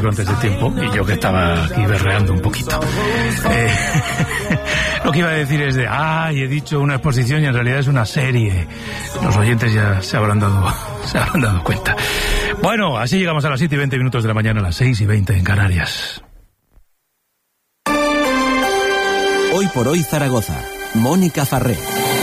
micro antes de tiempo, y yo que estaba aquí berreando un poquito. Lo que iba a decir es he dicho una exposición y en realidad es una serie. Los oyentes ya se habrán dado cuenta. Bueno, así llegamos a las 7:20 de la mañana, a las 6:20 en Canarias. Hoy por hoy Zaragoza. Mónica Farré.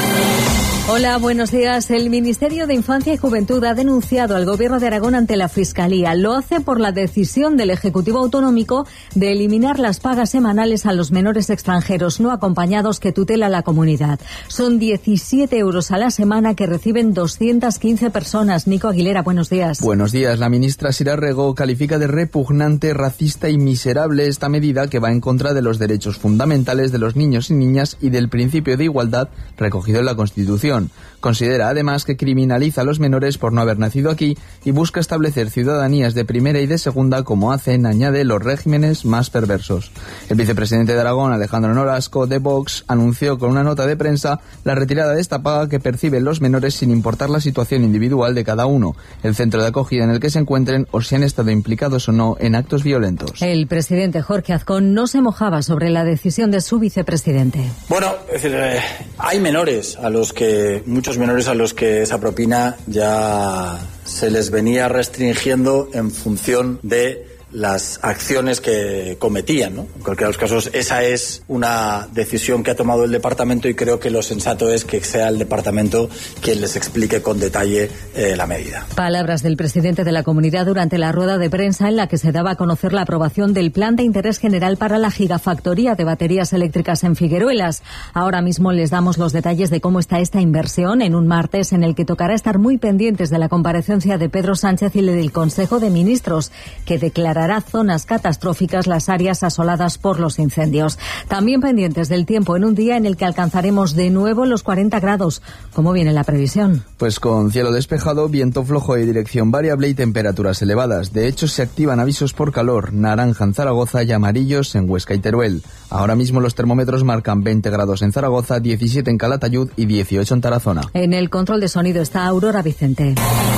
Hola, buenos días. El Ministerio de Infancia y Juventud ha denunciado al Gobierno de Aragón ante la Fiscalía. Lo hace por la decisión del Ejecutivo Autonómico de eliminar las pagas semanales a los menores extranjeros no acompañados que tutela la comunidad. Son 17 euros a la semana que reciben 215 personas. Nico Aguilera, buenos días. Buenos días. La ministra Sira Rego califica de repugnante, racista y miserable esta medida que va en contra de los derechos fundamentales de los niños y niñas y del principio de igualdad recogido en la Constitución. Considera además que criminaliza a los menores por no haber nacido aquí y busca establecer ciudadanías de primera y de segunda, como hacen, añade, los regímenes más perversos. El vicepresidente de Aragón, Alejandro Nolasco, de Vox, anunció con una nota de prensa la retirada de esta paga que perciben los menores sin importar la situación individual de cada uno, el centro de acogida en el que se encuentren o si han estado implicados o no en actos violentos. El presidente Jorge Azcón no se mojaba sobre la decisión de su vicepresidente. Bueno, es decir, hay muchos menores a los que esa propina ya se les venía restringiendo en función de las acciones que cometían, ¿no? En cualquiera de los casos, esa es una decisión que ha tomado el departamento y creo que lo sensato es que sea el departamento quien les explique con detalle la medida. Palabras del presidente de la comunidad durante la rueda de prensa en la que se daba a conocer la aprobación del Plan de Interés General para la gigafactoría de baterías eléctricas en Figueruelas. Ahora mismo les damos los detalles de cómo está esta inversión en un martes en el que tocará estar muy pendientes de la comparecencia de Pedro Sánchez y del Consejo de Ministros, que declarará zonas catastróficas las áreas asoladas por los incendios. También pendientes del tiempo en un día en el que alcanzaremos de nuevo los 40 grados. ¿Cómo viene la previsión? Pues con cielo despejado, viento flojo de dirección variable y temperaturas elevadas. De hecho, se activan avisos por calor, naranja en Zaragoza y amarillos en Huesca y Teruel. Ahora mismo los termómetros marcan 20 grados en Zaragoza, 17 en Calatayud y 18 en Tarazona. En el control de sonido está Aurora Vicente.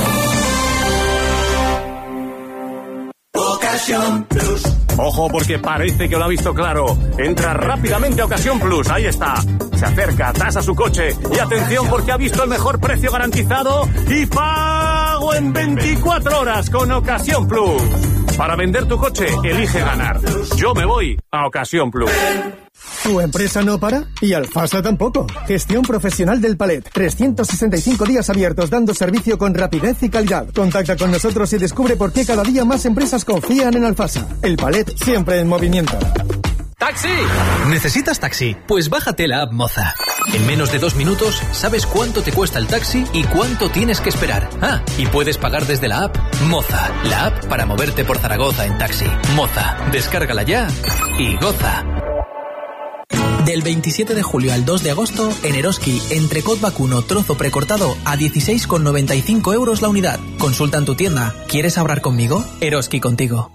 Ocasión Plus. Ojo, porque parece que lo ha visto claro. Entra rápidamente a Ocasión Plus, ahí está. Se acerca, tasa su coche y atención porque ha visto el mejor precio garantizado y pago en 24 horas con Ocasión Plus. Para vender tu coche, elige ganar. Yo me voy a Ocasión Plus. ¿Tu empresa no para? Y Alfasa tampoco. Gestión profesional del palet. 365 días abiertos dando servicio con rapidez y calidad. Contacta con nosotros y descubre por qué cada día más empresas confían en Alfasa. El palet siempre en movimiento. ¡Taxi! ¿Necesitas taxi? Pues bájate la app Moza. En menos de 2 minutos sabes cuánto te cuesta el taxi y cuánto tienes que esperar. Y puedes pagar desde la app Moza, la app para moverte por Zaragoza en taxi. Moza, descárgala ya y goza. Del 27 de julio al 2 de agosto, en Eroski, entrecot vacuno trozo precortado a 16,95 euros la unidad. Consulta en tu tienda. ¿Quieres ahorrar conmigo? Eroski contigo.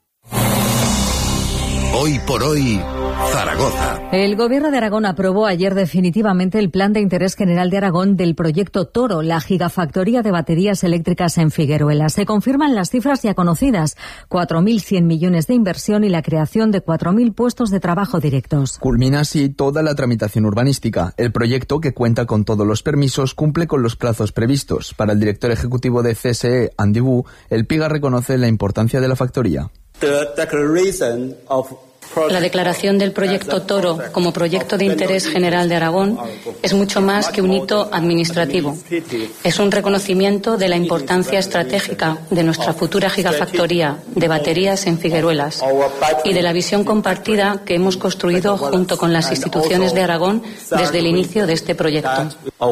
Hoy por hoy, Zaragoza. El Gobierno de Aragón aprobó ayer definitivamente el Plan de Interés General de Aragón del proyecto Toro, la gigafactoría de baterías eléctricas en Figueruelas. Se confirman las cifras ya conocidas, 4.100 millones de inversión y la creación de 4.000 puestos de trabajo directos. Culmina así toda la tramitación urbanística. El proyecto, que cuenta con todos los permisos, cumple con los plazos previstos. Para el director ejecutivo de CSE, Andy Wu, el PIGA reconoce la importancia de la factoría. La declaración del proyecto Toro como proyecto de interés general de Aragón es mucho más que un hito administrativo. Es un reconocimiento de la importancia estratégica de nuestra futura gigafactoría de baterías en Figueruelas y de la visión compartida que hemos construido junto con las instituciones de Aragón desde el inicio de este proyecto.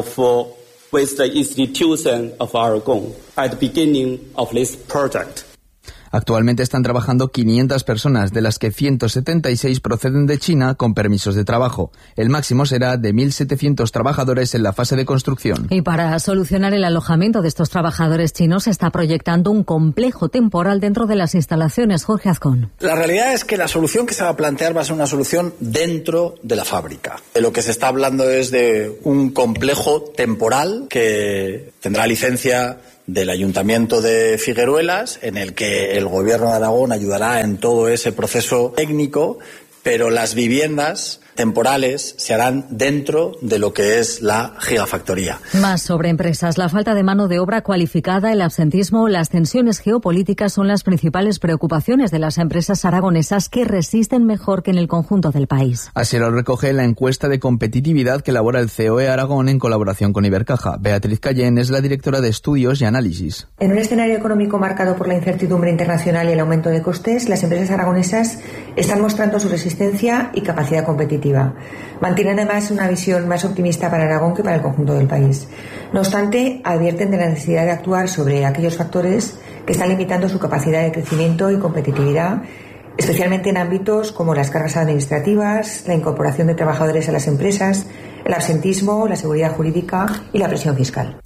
Actualmente están trabajando 500 personas, de las que 176 proceden de China con permisos de trabajo. El máximo será de 1.700 trabajadores en la fase de construcción. Y para solucionar el alojamiento de estos trabajadores chinos se está proyectando un complejo temporal dentro de las instalaciones. Jorge Azcón. La realidad es que la solución que se va a plantear va a ser una solución dentro de la fábrica. De lo que se está hablando es de un complejo temporal que tendrá licencia del Ayuntamiento de Figueruelas, en el que el Gobierno de Aragón ayudará en todo ese proceso técnico, pero las viviendas temporales se harán dentro de lo que es la gigafactoría. Más sobre empresas. La falta de mano de obra cualificada, el absentismo, las tensiones geopolíticas son las principales preocupaciones de las empresas aragonesas, que resisten mejor que en el conjunto del país. Así lo recoge la encuesta de competitividad que elabora el COE Aragón en colaboración con Ibercaja. Beatriz Cayén es la directora de Estudios y Análisis. En un escenario económico marcado por la incertidumbre internacional y el aumento de costes, las empresas aragonesas están mostrando su resistencia y capacidad competitiva. Mantienen además una visión más optimista para Aragón que para el conjunto del país. No obstante, advierten de la necesidad de actuar sobre aquellos factores que están limitando su capacidad de crecimiento y competitividad, especialmente en ámbitos como las cargas administrativas, la incorporación de trabajadores a las empresas, el absentismo, la seguridad jurídica y la presión fiscal.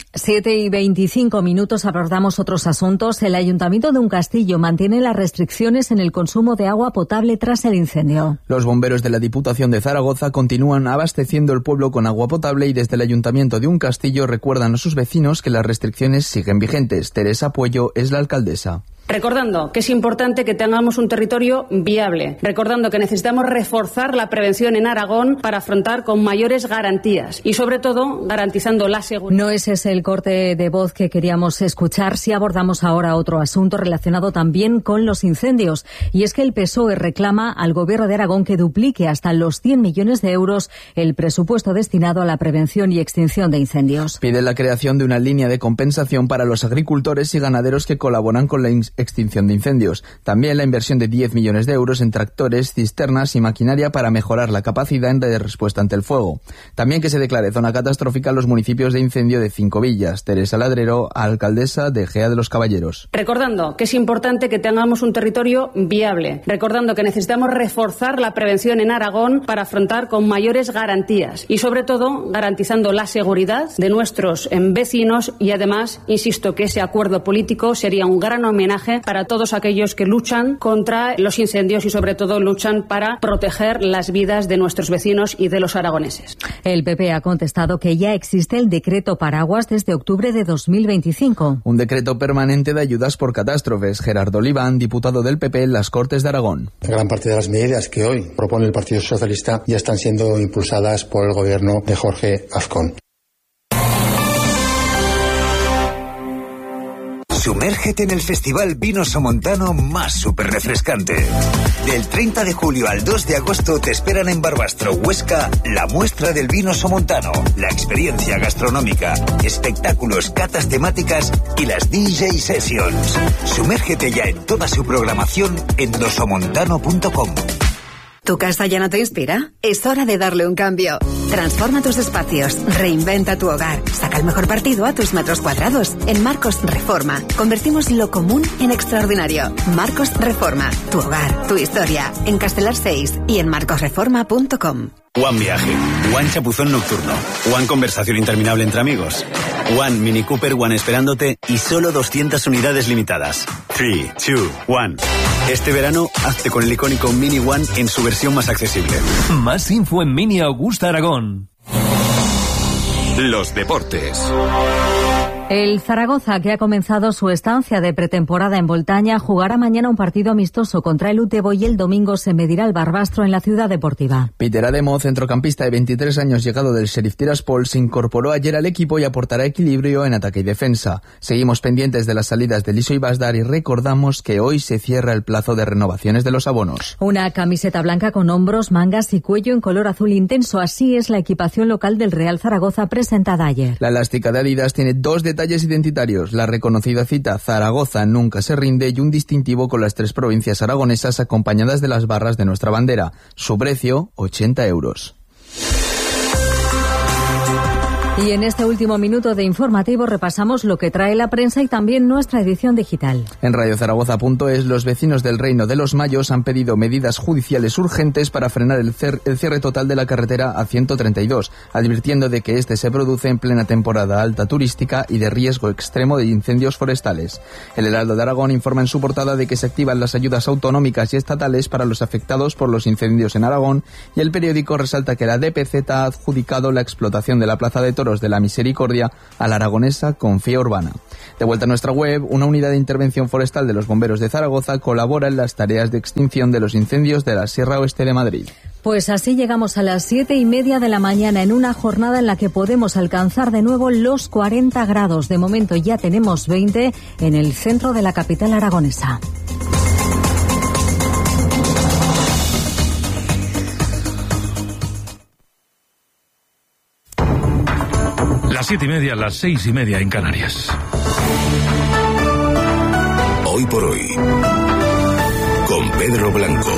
7:25 abordamos otros asuntos. El Ayuntamiento de Uncastillo mantiene las restricciones en el consumo de agua potable tras el incendio. Los bomberos de la Diputación de Zaragoza continúan abasteciendo el pueblo con agua potable y desde el Ayuntamiento de Uncastillo recuerdan a sus vecinos que las restricciones siguen vigentes. Teresa Puello es la alcaldesa. Recordando que es importante que tengamos un territorio viable, recordando que necesitamos reforzar la prevención en Aragón para afrontar con mayores garantías y, sobre todo, garantizando la seguridad. No es ese el corte de voz que queríamos escuchar. Si abordamos ahora otro asunto relacionado también con los incendios, y es que el PSOE reclama al Gobierno de Aragón que duplique hasta los 100 millones de euros el presupuesto destinado a la prevención y extinción de incendios. Pide la creación de una línea de compensación para los agricultores y ganaderos que colaboran con la extinción de incendios. También la inversión de 10 millones de euros en tractores, cisternas y maquinaria para mejorar la capacidad de respuesta ante el fuego. También que se declare zona catastrófica los municipios de incendio de 5 villas. Teresa Ladrero, alcaldesa de Gea de los Caballeros. Recordando que es importante que tengamos un territorio viable, recordando que necesitamos reforzar la prevención en Aragón para afrontar con mayores garantías y, sobre todo, garantizando la seguridad de nuestros vecinos y, además, insisto que ese acuerdo político sería un gran homenaje para todos aquellos que luchan contra los incendios y, sobre todo, luchan para proteger las vidas de nuestros vecinos y de los aragoneses. El PP ha contestado que ya existe el decreto paraguas desde octubre de 2025. Un decreto permanente de ayudas por catástrofes. Gerardo Oliván, diputado del PP en las Cortes de Aragón. Gran parte de las medidas que hoy propone el Partido Socialista ya están siendo impulsadas por el gobierno de Jorge Azcón. Sumérgete en el Festival Vino Somontano más súper refrescante. Del 30 de julio al 2 de agosto te esperan en Barbastro, Huesca, la muestra del vino somontano, la experiencia gastronómica, espectáculos, catas temáticas y las DJ Sessions. Sumérgete ya en toda su programación en dosomontano.com. ¿Tu casa ya no te inspira? Es hora de darle un cambio. Transforma tus espacios, reinventa tu hogar, saca el mejor partido a tus metros cuadrados. En Marcos Reforma, convertimos lo común en extraordinario. Marcos Reforma, tu hogar, tu historia. En Castelar 6 y en marcosreforma.com. One viaje, One chapuzón nocturno, One conversación interminable entre amigos, One Mini Cooper, One esperándote y solo 200 unidades limitadas. 3, 2, 1. Este verano, hazte con el icónico Mini One en su versión más accesible. Más info en Mini Augusta Aragón. Los deportes. El Zaragoza, que ha comenzado su estancia de pretemporada en Boltaña, jugará mañana un partido amistoso contra el Utebo y el domingo se medirá el Barbastro en la Ciudad Deportiva. Peter Ademo, centrocampista de 23 años llegado del Sheriff Tiraspol, se incorporó ayer al equipo y aportará equilibrio en ataque y defensa. Seguimos pendientes de las salidas de Liso y Basdar y recordamos que hoy se cierra el plazo de renovaciones de los abonos. Una camiseta blanca con hombros, mangas y cuello en color azul intenso. Así es la equipación local del Real Zaragoza presentada ayer. La elástica de Adidas tiene dos detalles identitarios: la reconocida cita Zaragoza nunca se rinde y un distintivo con las 3 provincias aragonesas acompañadas de las barras de nuestra bandera. Su precio, 80 euros. Y en este último minuto de informativo repasamos lo que trae la prensa y también nuestra edición digital. En radiozaragoza.es, los vecinos del Reino de los Mayos han pedido medidas judiciales urgentes para frenar el cierre total de la carretera A132, advirtiendo de que este se produce en plena temporada alta turística y de riesgo extremo de incendios forestales. El Heraldo de Aragón informa en su portada de que se activan las ayudas autonómicas y estatales para los afectados por los incendios en Aragón, y el periódico resalta que la DPZ ha adjudicado la explotación de la Plaza de Toros Toros de la Misericordia a la aragonesa Confía Urbana. De vuelta a nuestra web, una unidad de intervención forestal de los bomberos de Zaragoza colabora en las tareas de extinción de los incendios de la Sierra Oeste de Madrid. Pues así llegamos a las 7:30 de la mañana en una jornada en la que podemos alcanzar de nuevo los 40 grados. De momento ya tenemos 20 en el centro de la capital aragonesa. Las 7:30, las 6:30 en Canarias. Hoy por hoy, con Pedro Blanco.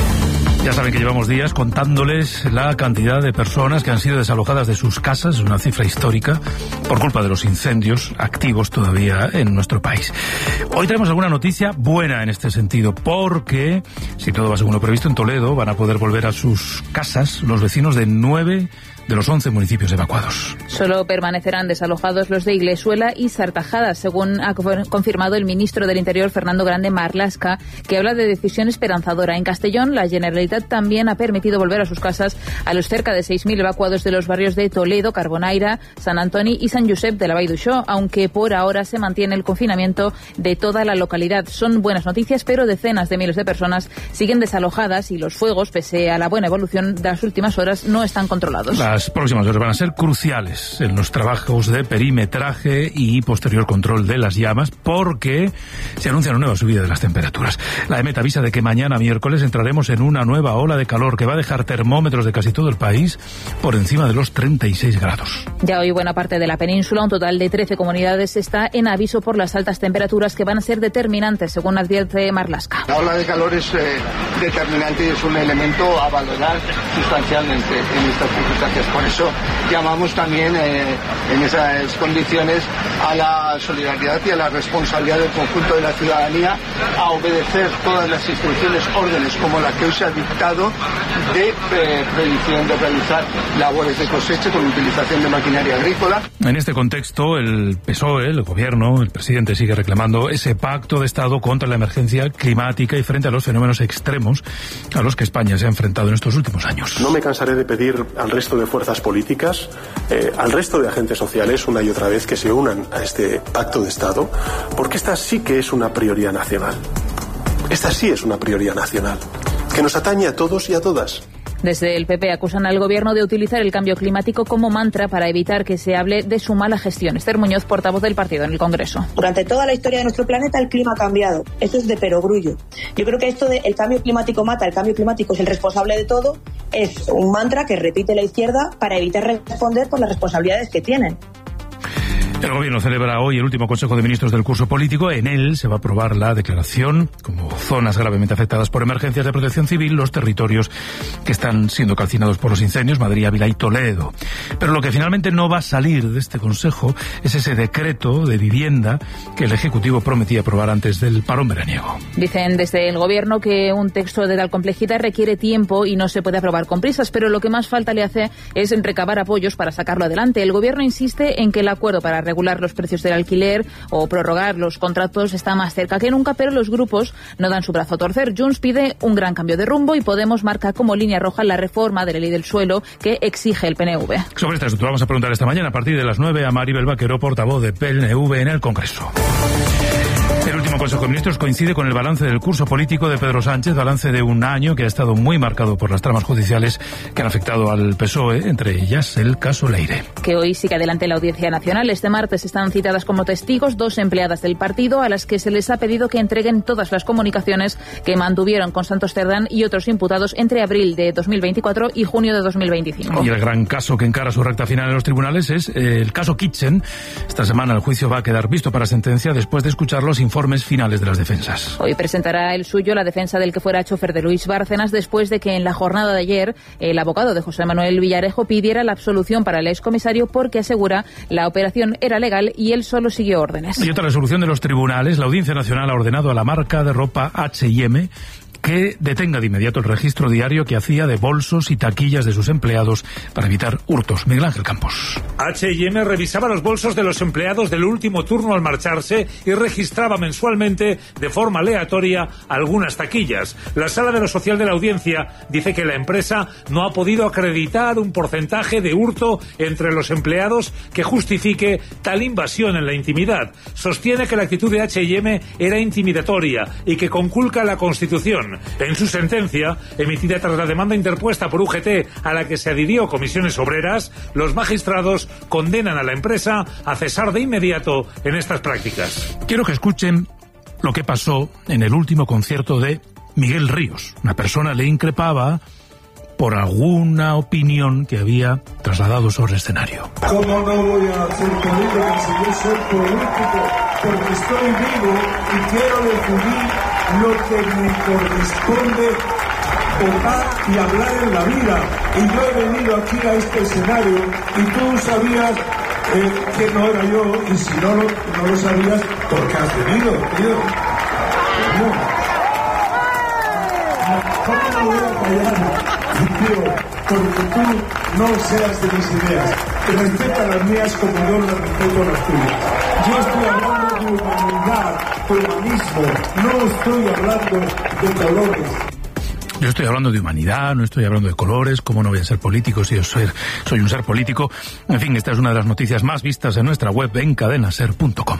Ya saben que llevamos días contándoles la cantidad de personas que han sido desalojadas de sus casas, una cifra histórica, por culpa de los incendios activos todavía en nuestro país. Hoy tenemos alguna noticia buena en este sentido, porque, si todo va según lo previsto, en Toledo van a poder volver a sus casas los vecinos de 9 de los 11 municipios evacuados. Solo permanecerán desalojados los de Iglesuela y Sartajada, según ha confirmado el ministro del Interior, Fernando Grande Marlaska, que habla de decisión esperanzadora. En Castellón, la Generalitat también ha permitido volver a sus casas a los cerca de 6.000 evacuados de los barrios de Toledo, Carbonaira, Sant Antoni y Sant Josep de la Vall d'Uixó, aunque por ahora se mantiene el confinamiento de toda la localidad. Son buenas noticias, pero decenas de miles de personas siguen desalojadas y los fuegos, pese a la buena evolución de las últimas horas, no están controlados. Las próximas horas van a ser cruciales en los trabajos de perimetraje y posterior control de las llamas, porque se anuncia una nueva subida de las temperaturas. La EMET avisa de que mañana miércoles entraremos en una nueva ola de calor que va a dejar termómetros de casi todo el país por encima de los 36 grados. Ya hoy buena parte de la península, un total de 13 comunidades, está en aviso por las altas temperaturas que van a ser determinantes, según advierte Marlaska. La ola de calor es determinante y es un elemento a valorar sustancialmente en estas circunstancias. Por eso llamamos también en esas condiciones a la solidaridad y a la responsabilidad del conjunto de la ciudadanía a obedecer todas las instrucciones, órdenes como la que hoy se ha dictado de prohibición de realizar labores de cosecha con utilización de maquinaria agrícola. En este contexto, el PSOE, el gobierno, el presidente sigue reclamando ese pacto de Estado contra la emergencia climática y frente a los fenómenos extremos a los que España se ha enfrentado en estos últimos años. No me cansaré de pedir al resto de fuerzas políticas, al resto de agentes sociales, una y otra vez, que se unan a este pacto de Estado, porque esta sí que es una prioridad nacional. Esta sí es una prioridad nacional, que nos atañe a todos y a todas. Desde el PP acusan al gobierno de utilizar el cambio climático como mantra para evitar que se hable de su mala gestión. Esther Muñoz, portavoz del partido en el Congreso. Durante toda la historia de nuestro planeta el clima ha cambiado. Esto es de perogrullo. Yo creo que esto de el cambio climático mata, el cambio climático es el responsable de todo, es un mantra que repite la izquierda para evitar responder por las responsabilidades que tienen. El gobierno celebra hoy el último Consejo de Ministros del curso político. En él se va a aprobar la declaración como zonas gravemente afectadas por emergencias de protección civil los territorios que están siendo calcinados por los incendios, Madrid, Ávila y Toledo. Pero lo que finalmente no va a salir de este Consejo es ese decreto de vivienda que el Ejecutivo prometía aprobar antes del parón veraniego. Dicen desde el gobierno que un texto de tal complejidad requiere tiempo y no se puede aprobar con prisas, pero lo que más falta le hace es recabar apoyos para sacarlo adelante. El gobierno insiste en que el acuerdo para regular los precios del alquiler o prorrogar los contratos está más cerca que nunca, pero los grupos no dan su brazo a torcer. Junts pide un gran cambio de rumbo y Podemos marca como línea roja la reforma de la ley del suelo que exige el PNV. Sobre este asunto vamos a preguntar esta mañana a partir de las 9 a Maribel Vaquero, portavoz de PNV en el Congreso. El último Consejo de Ministros coincide con el balance del curso político de Pedro Sánchez, balance de un año que ha estado muy marcado por las tramas judiciales que han afectado al PSOE, entre ellas el caso Leire. Que hoy sigue adelante la Audiencia Nacional. Este martes están citadas como testigos 2 empleadas del partido a las que se les ha pedido que entreguen todas las comunicaciones que mantuvieron con Santos Cerdán y otros imputados entre abril de 2024 y junio de 2025. Y el gran caso que encara su recta final en los tribunales es el caso Kitchen. Esta semana el juicio va a quedar visto para sentencia después de escuchar los informes finales de las defensas. Hoy presentará el suyo la defensa del que fuera chofer de Luis Bárcenas después de que en la jornada de ayer el abogado de José Manuel Villarejo pidiera la absolución para el excomisario porque asegura la operación era legal y él solo siguió órdenes. Y otra resolución de los tribunales, la Audiencia Nacional ha ordenado a la marca de ropa H&M que detenga de inmediato el registro diario que hacía de bolsos y taquillas de sus empleados para evitar hurtos. Miguel Ángel Campos. H&M revisaba los bolsos de los empleados del último turno al marcharse y registraba mensualmente de forma aleatoria algunas taquillas. La Sala de lo Social de la Audiencia dice que la empresa no ha podido acreditar un porcentaje de hurto entre los empleados que justifique tal invasión en la intimidad. Sostiene que la actitud de H&M era intimidatoria y que conculca la Constitución. En su sentencia, emitida tras la demanda interpuesta por UGT a la que se adhirió Comisiones Obreras, los magistrados condenan a la empresa a cesar de inmediato en estas prácticas. Quiero que escuchen lo que pasó en el último concierto de Miguel Ríos. Una persona le increpaba por alguna opinión que había trasladado sobre el escenario. ¿Cómo no voy a ser política si yo soy político? Porque estoy vivo y quiero decidir lo que me corresponde votar y hablar en la vida. Y yo he venido aquí a este escenario y tú sabías que no era yo, y si no lo sabías, ¿por qué has venido, tío? ¿Cómo no voy a callar, tío? Porque tú no seas de mis ideas. Respeta las mías como yo las respeto las tuyas. Yo estoy hablando de humanidad, de humanismo, no estoy hablando de colores. Yo estoy hablando de humanidad, no estoy hablando de colores. ¿Cómo no voy a ser político si yo soy un ser político? En fin, esta es una de las noticias más vistas en nuestra web en cadenaser.com.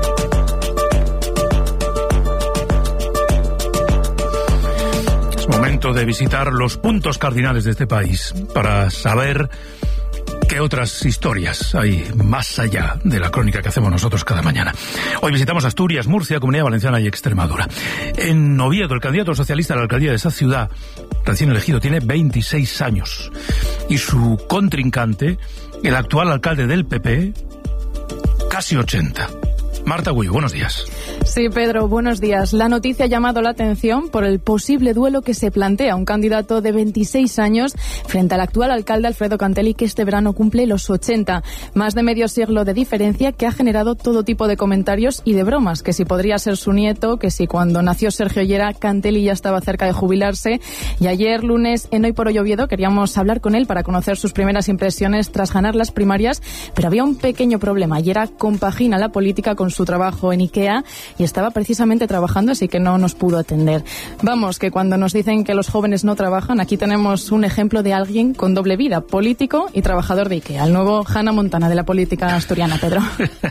Es momento de visitar los puntos cardinales de este país para saber qué otras historias hay más allá de la crónica que hacemos nosotros cada mañana. Hoy visitamos Asturias, Murcia, Comunidad Valenciana y Extremadura. En Oviedo, el candidato socialista a la alcaldía de esa ciudad, recién elegido, tiene 26 años. Y su contrincante, el actual alcalde del PP, casi 80. Marta Gullo, buenos días. Sí, Pedro, buenos días. La noticia ha llamado la atención por el posible duelo que se plantea un candidato de 26 años frente al actual alcalde Alfredo Cantelli, que este verano cumple los 80. Más de medio siglo de diferencia que ha generado todo tipo de comentarios y de bromas, que si podría ser su nieto, que si cuando nació Sergio Llera, Cantelli ya estaba cerca de jubilarse. Y ayer, lunes, en Hoy por Hoy Oviedo, queríamos hablar con él para conocer sus primeras impresiones tras ganar las primarias, pero había un pequeño problema. Llera compagina la política con su trabajo en IKEA y estaba precisamente trabajando, así que no nos pudo atender. Vamos, que cuando nos dicen que los jóvenes no trabajan, aquí tenemos un ejemplo de alguien con doble vida, político y trabajador de IKEA, el nuevo Hannah Montana de la política asturiana, Pedro.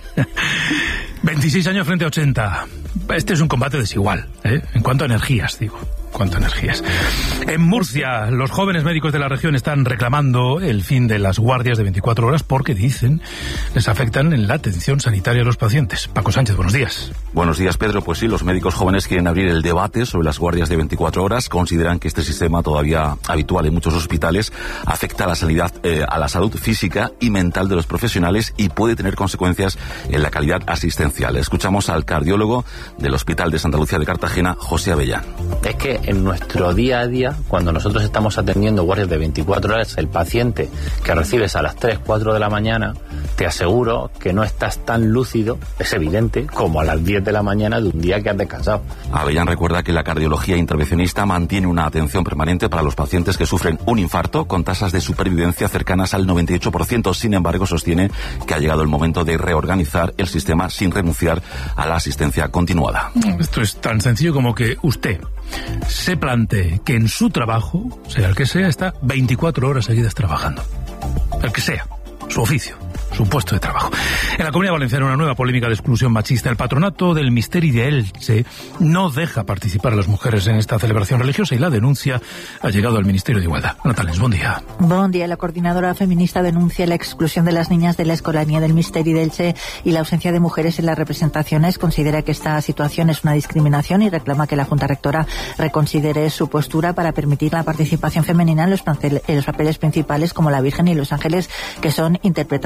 26 años frente a 80. Este es un combate desigual, en cuanto a energías, digo. En Murcia, los jóvenes médicos de la región están reclamando el fin de las guardias de 24 horas porque, dicen, les afectan en la atención sanitaria de los pacientes. Paco Sánchez, buenos días. Buenos días, Pedro. Pues sí, los médicos jóvenes quieren abrir el debate sobre las guardias de 24 horas. Consideran que este sistema, todavía habitual en muchos hospitales, afecta a la salud física y mental de los profesionales y puede tener consecuencias en la calidad asistencial. Escuchamos al cardiólogo del Hospital de Santa Lucía de Cartagena, José Avellán. Es que en nuestro día a día, cuando nosotros estamos atendiendo guardias de 24 horas, el paciente que recibes a las 3, 4 de la mañana, te aseguro que no estás tan lúcido, es evidente, como a las 10 de la mañana de un día que has descansado. Avellán recuerda que la cardiología intervencionista mantiene una atención permanente para los pacientes que sufren un infarto con tasas de supervivencia cercanas al 98%. Sin embargo, sostiene que ha llegado el momento de reorganizar el sistema sin renunciar a la asistencia continuada. Esto es tan sencillo como que usted se plantee que en su trabajo, sea el que sea, está 24 horas seguidas trabajando. El que sea, su oficio, su puesto de trabajo. En la Comunidad Valenciana, una nueva polémica de exclusión machista. El patronato del Misteri de Elche no deja participar a las mujeres en esta celebración religiosa y la denuncia ha llegado al Ministerio de Igualdad. Natales, buen día. Buen día. La coordinadora feminista denuncia la exclusión de las niñas de la Escolanía del Misteri de Elche y la ausencia de mujeres en las representaciones. Considera que esta situación es una discriminación y reclama que la Junta Rectora reconsidere su postura para permitir la participación femenina en los papeles principales como la Virgen y los Ángeles, que son interpretados por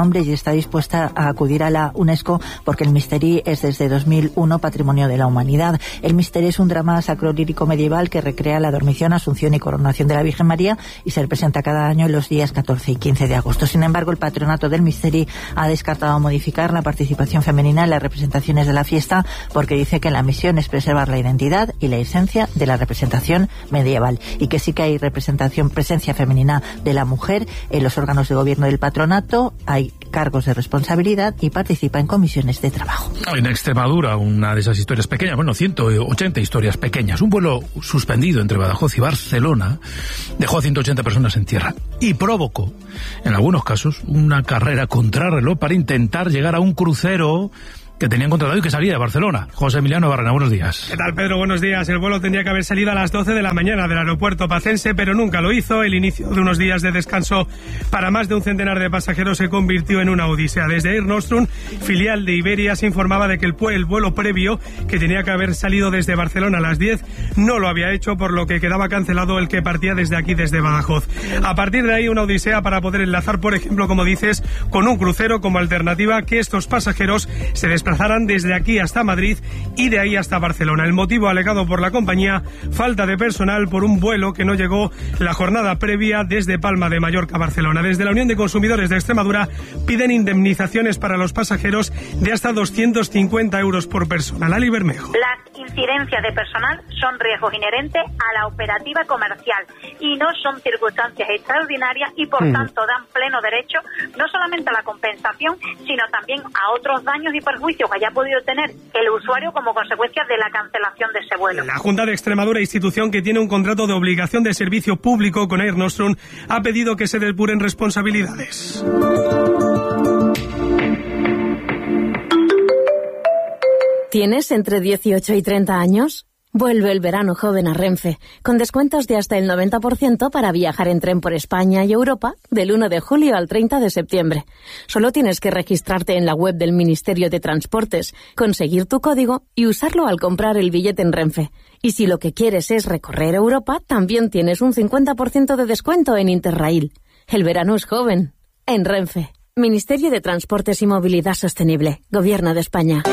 nombre y está dispuesta a acudir a la UNESCO porque el Misteri es desde 2001 Patrimonio de la Humanidad. El Misteri es un drama sacro-lírico medieval que recrea la dormición, asunción y coronación de la Virgen María y se representa cada año en los días 14 y 15 de agosto. Sin embargo, el patronato del Misteri ha descartado modificar la participación femenina en las representaciones de la fiesta porque dice que la misión es preservar la identidad y la esencia de la representación medieval y que sí que hay presencia femenina de la mujer en los órganos de gobierno del patronato, hay cargos de responsabilidad y participa en comisiones de trabajo. En Extremadura, una de esas historias pequeñas, 180 historias pequeñas, un vuelo suspendido entre Badajoz y Barcelona dejó a 180 personas en tierra y provocó, en algunos casos, una carrera contrarreloj para intentar llegar a un crucero que tenían contratado y que salía de Barcelona. José Emiliano Barrena, buenos días. ¿Qué tal, Pedro? Buenos días. El vuelo tendría que haber salido a las 12 de la mañana del aeropuerto pacense, pero nunca lo hizo. El inicio de unos días de descanso para más de un centenar de pasajeros se convirtió en una odisea. Desde Air Nostrum, filial de Iberia, se informaba de que el vuelo previo, que tenía que haber salido desde Barcelona a las 10, no lo había hecho, por lo que quedaba cancelado el que partía desde aquí, desde Badajoz. A partir de ahí, una odisea para poder enlazar, por ejemplo, como dices, con un crucero como alternativa, que estos pasajeros se desplazaran desde aquí hasta Madrid y de ahí hasta Barcelona. El motivo alegado por la compañía, falta de personal por un vuelo que no llegó la jornada previa desde Palma de Mallorca a Barcelona. Desde la Unión de Consumidores de Extremadura piden indemnizaciones para los pasajeros de hasta 250 euros por persona. Lali Bermejo. Las incidencias de personal son riesgos inherentes a la operativa comercial y no son circunstancias extraordinarias y por tanto dan pleno derecho no solamente a la compensación, sino también a otros daños y perjuicios que haya podido tener el usuario como consecuencia de la cancelación de ese vuelo. La Junta de Extremadura, institución que tiene un contrato de obligación de servicio público con Air Nostrum, ha pedido que se depuren responsabilidades. ¿Tienes entre 18 y 30 años? Vuelve el verano joven a Renfe, con descuentos de hasta el 90% para viajar en tren por España y Europa del 1 de julio al 30 de septiembre. Solo tienes que registrarte en la web del Ministerio de Transportes, conseguir tu código y usarlo al comprar el billete en Renfe. Y si lo que quieres es recorrer Europa, también tienes un 50% de descuento en Interrail. El verano es joven. En Renfe. Ministerio de Transportes y Movilidad Sostenible. Gobierno de España.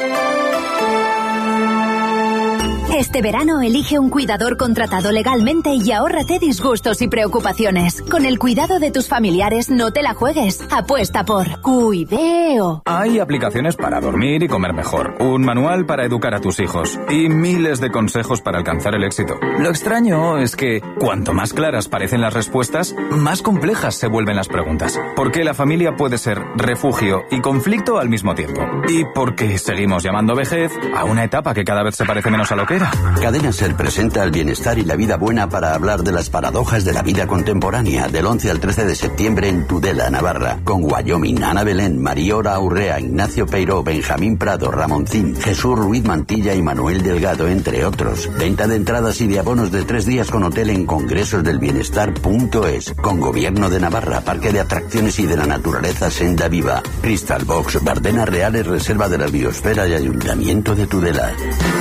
Este verano elige un cuidador contratado legalmente y ahórrate disgustos y preocupaciones. Con el cuidado de tus familiares no te la juegues. Apuesta por Cuideo. Hay aplicaciones para dormir y comer mejor, un manual para educar a tus hijos y miles de consejos para alcanzar el éxito. Lo extraño es que cuanto más claras parecen las respuestas, más complejas se vuelven las preguntas. Porque la familia puede ser refugio y conflicto al mismo tiempo. Y porque seguimos llamando vejez a una etapa que cada vez se parece menos a lo que era. Cadena Ser presenta el bienestar y la vida buena para hablar de las paradojas de la vida contemporánea del 11 al 13 de septiembre en Tudela, Navarra, con Wyoming, Ana Belén, Mariora Urrea, Ignacio Peiró, Benjamín Prado, Ramoncín, Jesús Ruiz Mantilla y Manuel Delgado, entre otros. Venta de entradas y de abonos de 3 días con hotel en congresosdelbienestar.es, con Gobierno de Navarra, Parque de Atracciones y de la Naturaleza Senda Viva, Crystal Box, Bardenas Reales, Reserva de la Biosfera y Ayuntamiento de Tudela.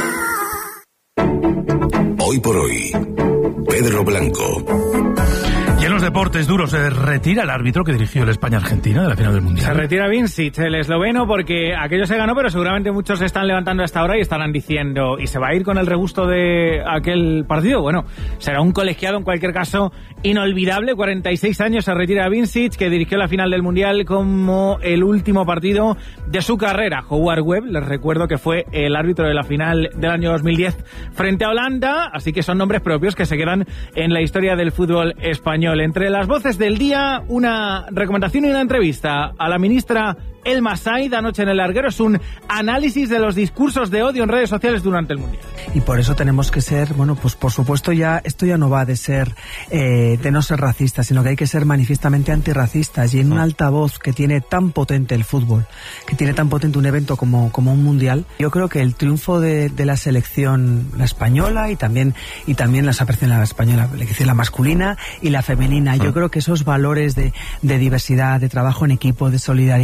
Hoy por hoy, Pedro Blanco. Y en los deportes duros, se retira el árbitro que dirigió la España-Argentina de la final del Mundial. Se retira Vincic, el esloveno, porque aquello se ganó, pero seguramente muchos se están levantando hasta ahora y estarán diciendo, ¿y se va a ir con el regusto de aquel partido? Bueno, será un colegiado en cualquier caso inolvidable. 46 años se retira Vincic, que dirigió la final del Mundial como el último partido de su carrera. Howard Webb, les recuerdo que fue el árbitro de la final del año 2010 frente a Holanda, así que son nombres propios que se quedan en la historia del fútbol español. Entre las voces del día, una recomendación y una entrevista a la ministra Elma Said anoche en El Larguero. Es un análisis de los discursos de odio en redes sociales durante el Mundial. Y por eso tenemos que ser, bueno, pues por supuesto esto ya no va de no ser racistas, sino que hay que ser manifiestamente antirracistas. Y en un altavoz que tiene tan potente el fútbol, que tiene tan potente un evento como un Mundial, yo creo que el triunfo de la selección, la española y también la selección la española, la masculina y la femenina, yo creo que esos valores de diversidad, de trabajo en equipo, de solidaridad, yo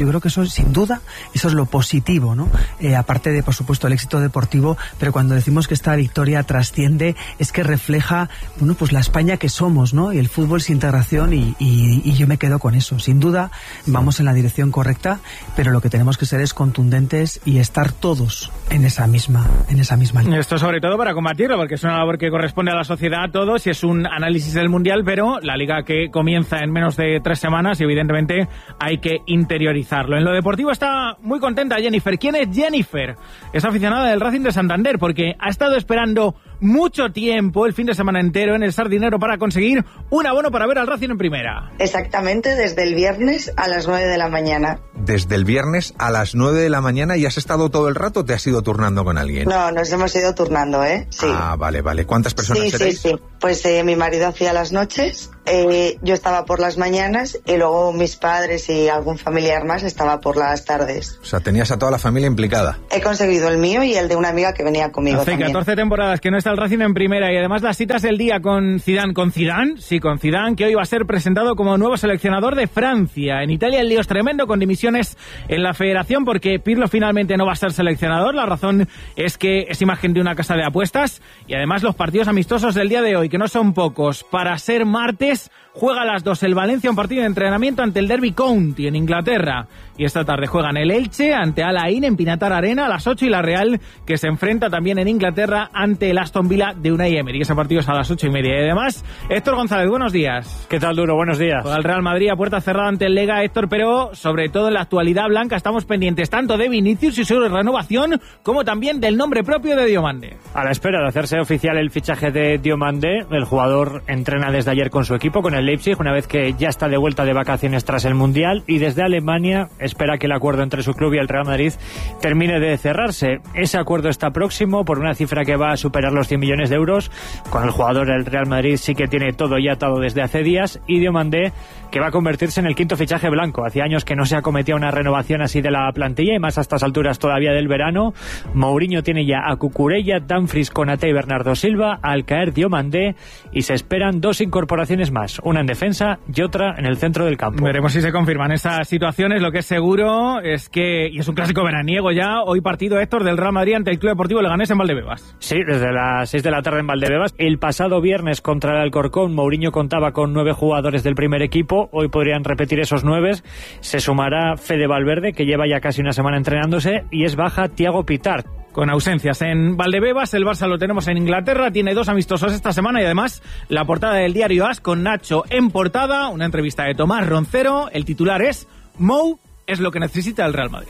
Yo creo que eso, sin duda, eso es lo positivo, ¿no? Aparte de, por supuesto, el éxito deportivo, pero cuando decimos que esta victoria trasciende, es que refleja, bueno, pues la España que somos, ¿no? Y el fútbol es integración y yo me quedo con eso. Sin duda, vamos en la dirección correcta, pero lo que tenemos que ser es contundentes y estar todos en esa misma línea. Esto sobre todo para combatirlo, porque es una labor que corresponde a la sociedad a todos y es un análisis del Mundial, pero la Liga que comienza en menos de 3 semanas y evidentemente hay que interiorizarlo. En lo deportivo está muy contenta Jennifer. ¿Quién es Jennifer? Es aficionada del Racing de Santander porque ha estado esperando mucho tiempo, el fin de semana entero, en el Sardinero para conseguir un abono para ver al Racing en primera. Exactamente, desde el viernes a las 9 de la mañana. Desde el viernes a las 9 de la mañana, ¿y has estado todo el rato o te has ido turnando con alguien? No, nos hemos ido turnando, ¿eh? Sí. Ah, vale. ¿Cuántas personas seréis? Sí. Pues mi marido hacía las noches, yo estaba por las mañanas y luego mis padres y algún familiar más estaba por las tardes. O sea, tenías a toda la familia implicada. He conseguido el mío y el de una amiga que venía conmigo. Hace también. 14 temporadas que no está el Racing en primera y además las citas del día con Zidane. ¿Con Zidane? Sí, con Zidane, que hoy va a ser presentado como nuevo seleccionador de Francia. En Italia el lío es tremendo con dimisiones en la federación porque Pirlo finalmente no va a ser seleccionador. La razón es que es imagen de una casa de apuestas y además los partidos amistosos del día de hoy, que no son pocos, para ser martes, juega a las 2 el Valencia, un partido de entrenamiento ante el Derby County en Inglaterra. Y esta tarde juegan el Elche ante Al Ain en Pinatar Arena a las 8 y la Real, que se enfrenta también en Inglaterra ante el Aston Villa de Unai Emery. Ese partido es a las 8:30. Y además, Héctor González, buenos días. ¿Qué tal, Duro? Buenos días. Juega el Real Madrid a puerta cerrada ante el Lega, Héctor, pero sobre todo en la actualidad blanca estamos pendientes tanto de Vinicius y su renovación como también del nombre propio de Diomande. A la espera de hacerse oficial el fichaje de Diomande, el jugador entrena desde ayer con su equipo, con el Leipzig, una vez que ya está de vuelta de vacaciones tras el Mundial, y desde Alemania espera que el acuerdo entre su club y el Real Madrid termine de cerrarse. Ese acuerdo está próximo por una cifra que va a superar los 100 millones de euros. Con el jugador el Real Madrid sí que tiene todo ya atado desde hace días, y Diomande, que va a convertirse en el 5º fichaje blanco. Hacía años que no se acometía una renovación así de la plantilla, y más a estas alturas todavía del verano. Mourinho tiene ya a Cucurella, Dumfries, Konaté y Bernardo Silva. Al caer Diomande, y se esperan 2 incorporaciones más, una en defensa y otra en el centro del campo. Veremos si se confirman estas situaciones. Lo que es seguro es que, y es un clásico veraniego ya, hoy partido, Héctor, del Real Madrid ante el Club Deportivo Leganés en Valdebebas. Sí, desde las 6 de la tarde en Valdebebas. El pasado viernes contra el Alcorcón, Mourinho contaba con 9 jugadores del primer equipo. Hoy podrían repetir esos 9. Se sumará Fede Valverde, que lleva ya casi una semana entrenándose, y es baja Thiago Pitart. Con ausencias en Valdebebas, el Barça lo tenemos en Inglaterra, tiene 2 amistosos esta semana y además la portada del diario AS con Nacho en portada, una entrevista de Tomás Roncero. El titular es: Mou es lo que necesita el Real Madrid.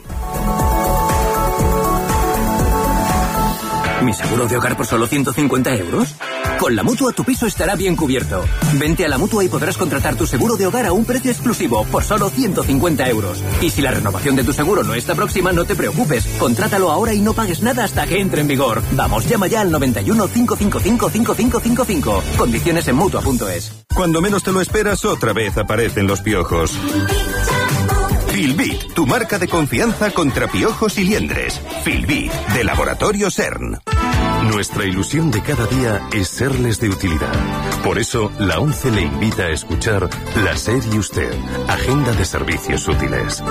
¿Mi seguro de hogar por solo 150 euros? Con la Mutua tu piso estará bien cubierto. Vente a la Mutua y podrás contratar tu seguro de hogar a un precio exclusivo por solo 150 euros. Y si la renovación de tu seguro no está próxima, no te preocupes. Contrátalo ahora y no pagues nada hasta que entre en vigor. Vamos, llama ya al 91 555 5555. Condiciones en Mutua.es. Cuando menos te lo esperas, otra vez aparecen los piojos. Filbit, tu marca de confianza contra piojos y liendres. Filbit, de Laboratorio CERN. Nuestra ilusión de cada día es serles de utilidad. Por eso, la ONCE le invita a escuchar La Serie Usted, Agenda de Servicios Útiles.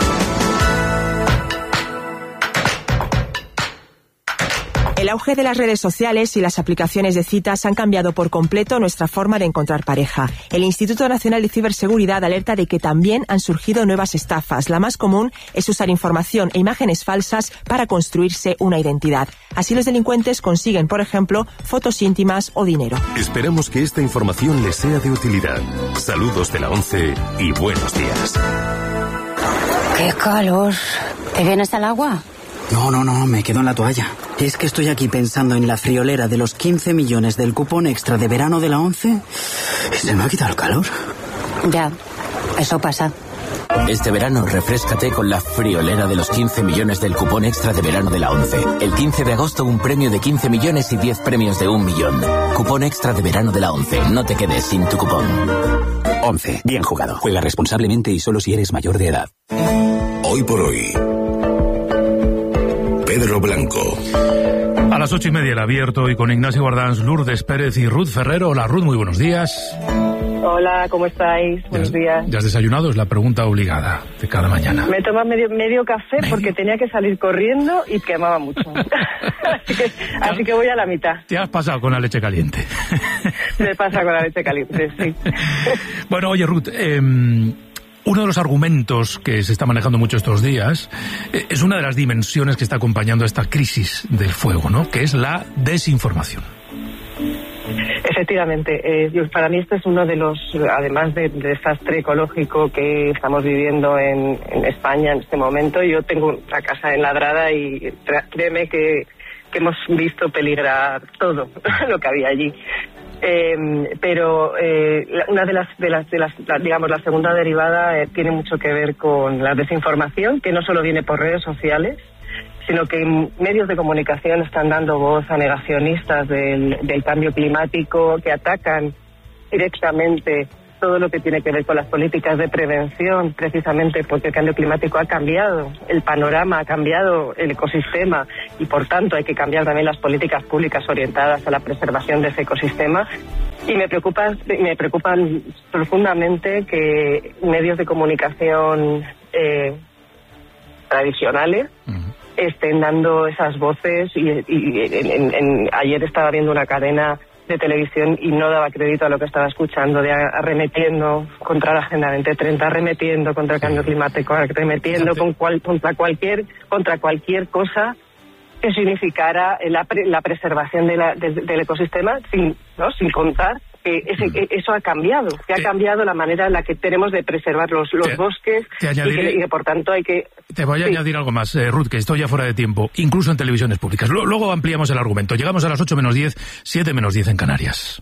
El auge de las redes sociales y las aplicaciones de citas han cambiado por completo nuestra forma de encontrar pareja. El Instituto Nacional de Ciberseguridad alerta de que también han surgido nuevas estafas. La más común es usar información e imágenes falsas para construirse una identidad. Así los delincuentes consiguen, por ejemplo, fotos íntimas o dinero. Esperamos que esta información les sea de utilidad. Saludos de la ONCE y buenos días. ¡Qué calor! ¿Te vienes al agua? No, me quedo en la toalla. Es que estoy aquí pensando en la friolera de los 15 millones del cupón extra de verano de la ONCE y se me ha quitado el calor. Ya, eso pasa. Este verano, refréscate con la friolera de los 15 millones del cupón extra de verano de la ONCE. El 15 de agosto, un premio de 15 millones y 10 premios de 1 millón. Cupón extra de verano de la ONCE. No te quedes sin tu cupón. ONCE. Bien jugado. Juega responsablemente y solo si eres mayor de edad. Hoy por hoy, Pedro Blanco. A las 8:30 el abierto y con Ignacio Guardans, Lourdes Pérez y Ruth Ferrero. Hola Ruth, muy buenos días. Hola, ¿cómo estáis? Buenos días. ¿Ya has desayunado? Es la pregunta obligada de cada mañana. Me he tomado medio café porque tenía que salir corriendo y quemaba mucho. así que voy a la mitad. ¿Te has pasado con la leche caliente? Me pasa con la leche caliente, sí. Bueno, oye Ruth, uno de los argumentos que se está manejando mucho estos días es una de las dimensiones que está acompañando a esta crisis del fuego, ¿no? Que es la desinformación. Efectivamente, para mí este es uno de los, además del desastre ecológico que estamos viviendo en España en este momento. Yo tengo la casa enladrada y créeme que hemos visto peligrar todo lo que había allí. Pero una de las digamos, la segunda derivada tiene mucho que ver con la desinformación, que no solo viene por redes sociales, sino que medios de comunicación están dando voz a negacionistas del cambio climático, que atacan directamente todo lo que tiene que ver con las políticas de prevención, precisamente porque el cambio climático ha cambiado el panorama, ha cambiado el ecosistema y por tanto hay que cambiar también las políticas públicas orientadas a la preservación de ese ecosistema. Y me preocupan profundamente que medios de comunicación tradicionales estén dando esas voces y ayer estaba viendo una cadena de televisión y no daba crédito a lo que estaba escuchando, de arremetiendo contra la Agenda 2030, arremetiendo contra el cambio climático, arremetiendo contra cualquier cosa que significara la preservación del ecosistema, sin contar que eso ha cambiado, que ha cambiado la manera en la que tenemos de preservar los bosques y que por tanto hay que... Te voy a añadir algo más, Ruth, que estoy ya fuera de tiempo, incluso en televisiones públicas. Luego ampliamos el argumento. Llegamos a las 8:10, 7:10 en Canarias.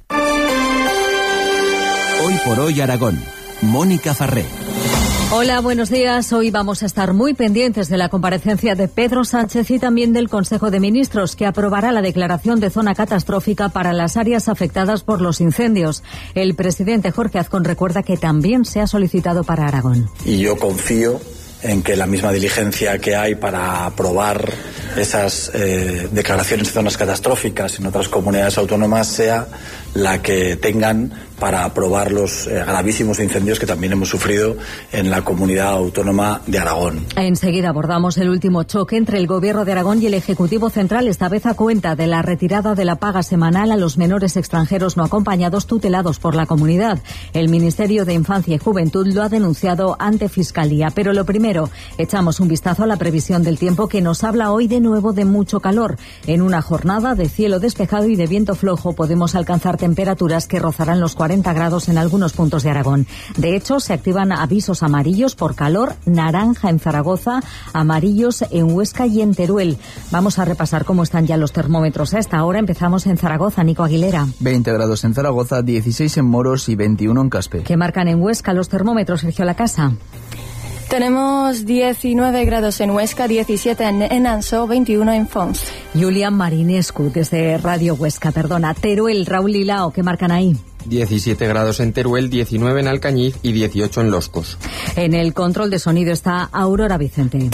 Hoy por hoy Aragón. Mónica Farré. Hola, buenos días. Hoy vamos a estar muy pendientes de la comparecencia de Pedro Sánchez y también del Consejo de Ministros, que aprobará la declaración de zona catastrófica para las áreas afectadas por los incendios. El presidente Jorge Azcón recuerda que también se ha solicitado para Aragón. Y yo confío en que la misma diligencia que hay para aprobar esas declaraciones de zonas catastróficas en otras comunidades autónomas sea la que tengan para aprobar los gravísimos incendios que también hemos sufrido en la comunidad autónoma de Aragón. Enseguida abordamos el último choque entre el Gobierno de Aragón y el Ejecutivo Central, esta vez a cuenta de la retirada de la paga semanal a los menores extranjeros no acompañados tutelados por la comunidad. El Ministerio de Infancia y Juventud lo ha denunciado ante Fiscalía. Pero lo primero, echamos un vistazo a la previsión del tiempo, que nos habla hoy de nuevo de mucho calor. En una jornada de cielo despejado y de viento flojo podemos alcanzar temperaturas que rozarán los 40 grados en algunos puntos de Aragón. De hecho, se activan avisos amarillos por calor, naranja en Zaragoza, amarillos en Huesca y en Teruel. Vamos a repasar cómo están ya los termómetros a esta hora. Empezamos en Zaragoza, Nico Aguilera. 20 grados en Zaragoza, 16 en Moros y 21 en Caspe. ¿Qué marcan en Huesca los termómetros, Sergio Lacasa? Tenemos 19 grados en Huesca, 17 en Ansó, 21 en Fons. Julián Marinescu, desde Radio Huesca, perdona. Teruel, Raúl Lilao, ¿qué marcan ahí? 17 grados en Teruel, 19 en Alcañiz y 18 en Loscos. En el control de sonido está Aurora Vicente.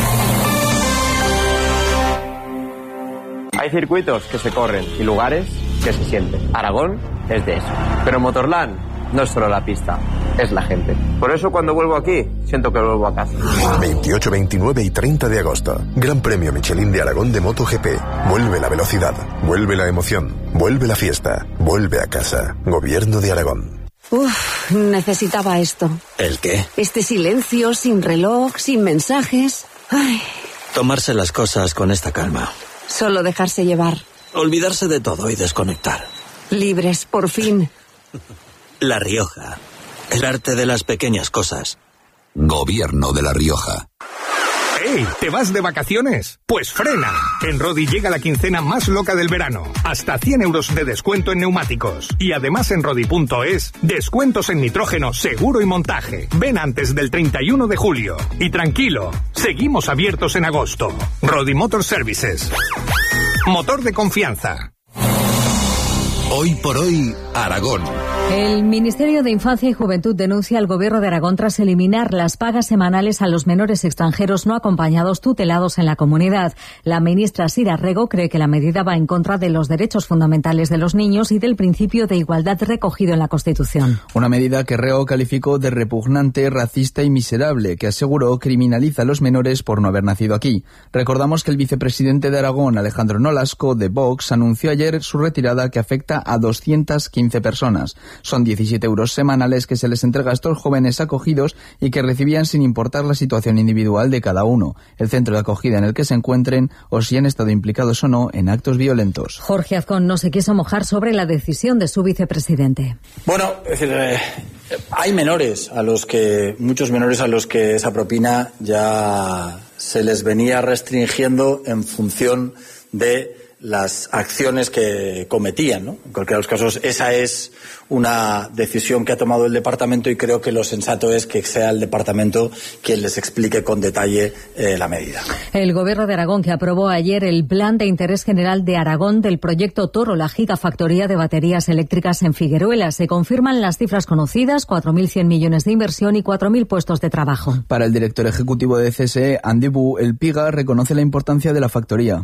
Hay circuitos que se corren y lugares que se sienten. Aragón es de eso. Pero Motorland no es solo la pista, es la gente. Por eso cuando vuelvo aquí, siento que vuelvo a casa. 28, 29 y 30 de agosto. Gran Premio Michelin de Aragón de MotoGP. Vuelve la velocidad, vuelve la emoción, vuelve la fiesta, vuelve a casa. Gobierno de Aragón. Uf, necesitaba esto. ¿El qué? Este silencio, sin reloj, sin mensajes. Ay. Tomarse las cosas con esta calma. Solo dejarse llevar. Olvidarse de todo y desconectar. Libres, por fin. La Rioja. El arte de las pequeñas cosas. Gobierno de La Rioja. ¡Ey! ¿Te vas de vacaciones? Pues frena. En Rodi llega la quincena más loca del verano. Hasta 100 euros de descuento en neumáticos. Y además en Rodi.es, descuentos en nitrógeno, seguro y montaje. Ven antes del 31 de julio. Y tranquilo, seguimos abiertos en agosto. Rodi Motor Services. Motor de confianza. Hoy por hoy, Aragón. El Ministerio de Infancia y Juventud denuncia al Gobierno de Aragón tras eliminar las pagas semanales a los menores extranjeros no acompañados tutelados en la comunidad. La ministra Sira Rego cree que la medida va en contra de los derechos fundamentales de los niños y del principio de igualdad recogido en la Constitución. Una medida que Rego calificó de repugnante, racista y miserable, que aseguró criminaliza a los menores por no haber nacido aquí. Recordamos que el vicepresidente de Aragón, Alejandro Nolasco, de Vox, anunció ayer su retirada que afecta a 215 personas. Son 17 euros semanales que se les entrega a estos jóvenes acogidos y que recibían sin importar la situación individual de cada uno, el centro de acogida en el que se encuentren o si han estado implicados o no en actos violentos. Jorge Azcón no se quiso mojar sobre la decisión de su vicepresidente. Bueno, es decir, hay muchos menores a los que esa propina ya se les venía restringiendo en función de las acciones que cometían, ¿no? En cualquiera de los casos, esa es una decisión que ha tomado el departamento y creo que lo sensato es que sea el departamento quien les explique con detalle la medida. El Gobierno de Aragón, que aprobó ayer el Plan de Interés General de Aragón del proyecto Toro, la gigafactoría de baterías eléctricas en Figueruelas. Se confirman las cifras conocidas, 4.100 millones de inversión y 4.000 puestos de trabajo. Para el director ejecutivo de CSE, Andy Bu, el PIGA reconoce la importancia de la factoría.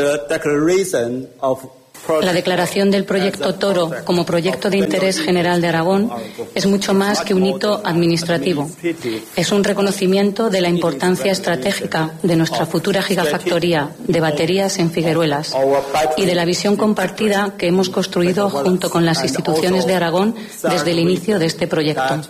La declaración del proyecto Toro como proyecto de interés general de Aragón es mucho más que un hito administrativo. Es un reconocimiento de la importancia estratégica de nuestra futura gigafactoría de baterías en Figueruelas y de la visión compartida que hemos construido junto con las instituciones de Aragón desde el inicio de este proyecto.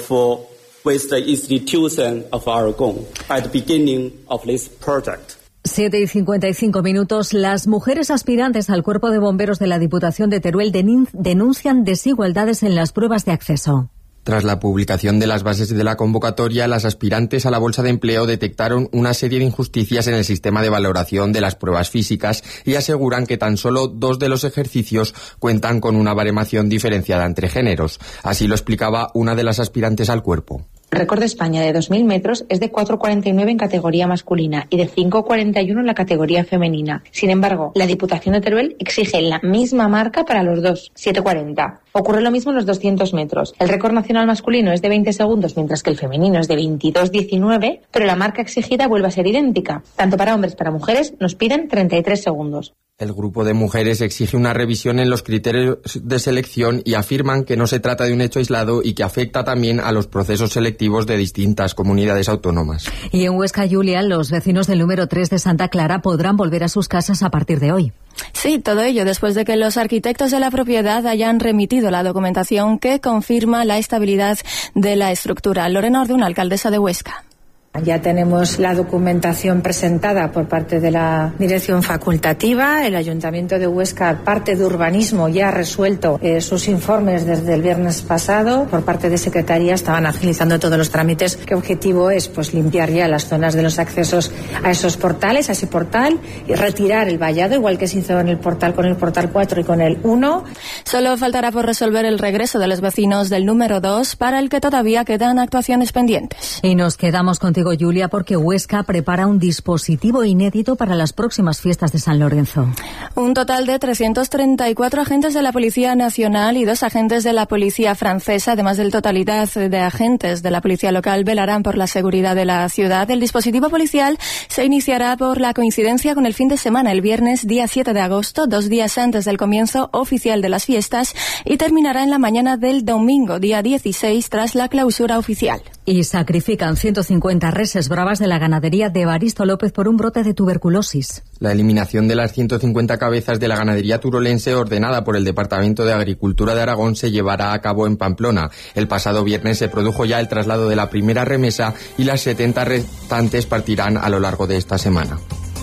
7:55. Las mujeres aspirantes al cuerpo de bomberos de la Diputación de Teruel denuncian desigualdades en las pruebas de acceso. Tras la publicación de las bases de la convocatoria, las aspirantes a la bolsa de empleo detectaron una serie de injusticias en el sistema de valoración de las pruebas físicas y aseguran que tan solo 2 de los ejercicios cuentan con una baremación diferenciada entre géneros. Así lo explicaba una de las aspirantes al cuerpo. El récord de España de 2.000 metros es de 4,49 en categoría masculina y de 5,41 en la categoría femenina. Sin embargo, la Diputación de Teruel exige la misma marca para los dos, 7,40. Ocurre lo mismo en los 200 metros. El récord nacional masculino es de 20 segundos, mientras que el femenino es de 22,19, pero la marca exigida vuelve a ser idéntica. Tanto para hombres como para mujeres nos piden 33 segundos. El grupo de mujeres exige una revisión en los criterios de selección y afirman que no se trata de un hecho aislado y que afecta también a los procesos selectivos de distintas comunidades autónomas. Y en Huesca, Julia, los vecinos del número 3 de Santa Clara podrán volver a sus casas a partir de hoy. Sí, todo ello después de que los arquitectos de la propiedad hayan remitido la documentación que confirma la estabilidad de la estructura. Lorena Orduna, alcaldesa de Huesca. Ya tenemos la documentación presentada por parte de la dirección facultativa. El Ayuntamiento de Huesca, parte de urbanismo, ya ha resuelto sus informes desde el viernes pasado. Por parte de Secretaría estaban agilizando todos los trámites. ¿Qué objetivo es? Pues limpiar ya las zonas de los accesos a esos portales, a ese portal, y retirar el vallado, igual que se hizo en el portal con el portal 4 y con el 1. Solo faltará por resolver el regreso de los vecinos del número 2, para el que todavía quedan actuaciones pendientes. Y nos quedamos contigo, Julia, porque Huesca prepara un dispositivo inédito para las próximas fiestas de San Lorenzo. Un total de 334 agentes de la Policía Nacional y 2 agentes de la Policía Francesa, además de totalidad de agentes de la Policía Local, velarán por la seguridad de la ciudad. El dispositivo policial se iniciará por la coincidencia con el fin de semana, el viernes día 7 de agosto, 2 días antes del comienzo oficial de las fiestas, y terminará en la mañana del domingo, día 16, tras la clausura oficial. Y sacrifican 150 reses bravas de la ganadería de Evaristo López por un brote de tuberculosis. La eliminación de las 150 cabezas de la ganadería turolense ordenada por el Departamento de Agricultura de Aragón se llevará a cabo en Pamplona. El pasado viernes se produjo ya el traslado de la primera remesa y las 70 restantes partirán a lo largo de esta semana.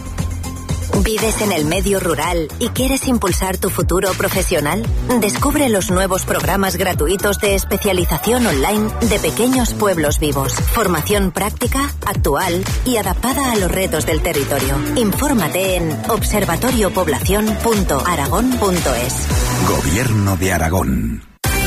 ¿Vives en el medio rural y quieres impulsar tu futuro profesional? Descubre los nuevos programas gratuitos de especialización online de Pequeños Pueblos Vivos. Formación práctica, actual y adaptada a los retos del territorio. Infórmate en observatoriopoblacion.aragón.es. Gobierno de Aragón.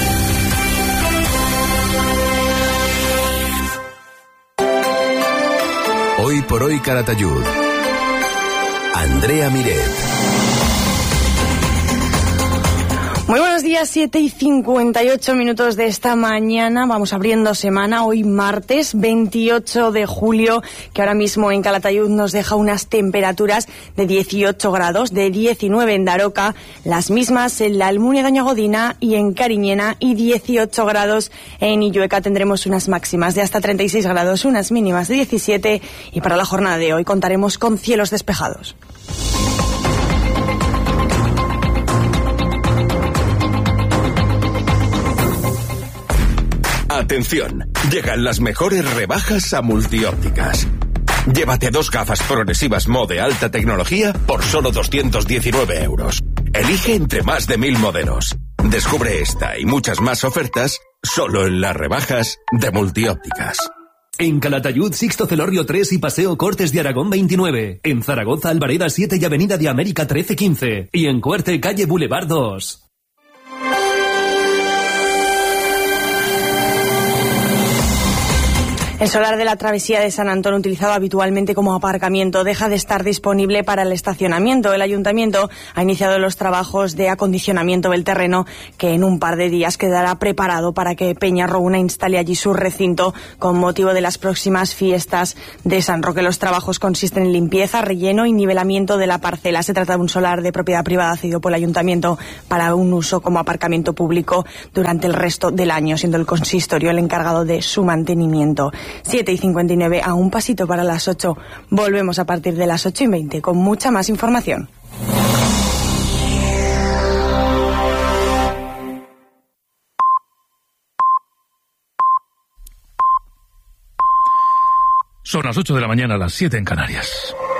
Hoy por hoy Calatayud. Andrea Miret. Muy buenos días, 7:58 de esta mañana. Vamos abriendo semana, hoy martes 28 de julio, que ahora mismo en Calatayud nos deja unas temperaturas de 18 grados, de 19 en Daroca, las mismas en la Almunia de Doña y en Cariñena, y 18 grados en Illueca. Tendremos unas máximas de hasta 36 grados, unas mínimas de 17, y para la jornada de hoy contaremos con cielos despejados. Atención, llegan las mejores rebajas a Multiópticas. Llévate 2 gafas progresivas Mo de alta tecnología por solo 219 euros. Elige entre más de 1000 modelos. Descubre esta y muchas más ofertas solo en las rebajas de Multiópticas. En Calatayud, Sixto Celorrio 3 y Paseo Cortes de Aragón 29. En Zaragoza, Albareda 7 y Avenida de América 13-15. Y en Cuerte, calle Boulevard 2. El solar de la travesía de San Antón, utilizado habitualmente como aparcamiento, deja de estar disponible para el estacionamiento. El ayuntamiento ha iniciado los trabajos de acondicionamiento del terreno, que en un par de días quedará preparado para que Peñarrouna instale allí su recinto con motivo de las próximas fiestas de San Roque. Los trabajos consisten en limpieza, relleno y nivelamiento de la parcela. Se trata de un solar de propiedad privada cedido por el ayuntamiento para un uso como aparcamiento público durante el resto del año, siendo el consistorio el encargado de su mantenimiento. 7:59, a un pasito para las 8. Volvemos a partir de las 8:20 con mucha más información. Son las 8 de la mañana, las 7 en Canarias.